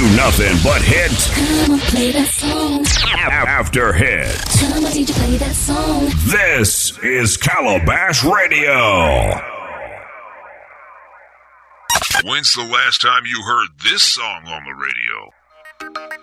nothing but hits. Come on, play that song. After hit. Come on, DJ, play that song. This is Calabash Radio. When's the last time you heard this song on the radio?